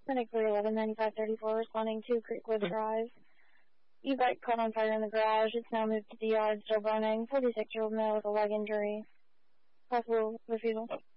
Medic 311-9534 responding to Creekwood Drive. You got caught on fire in the garage. It's now moved to the yard, still burning. 46-year-old male with a leg injury. Possible refusal.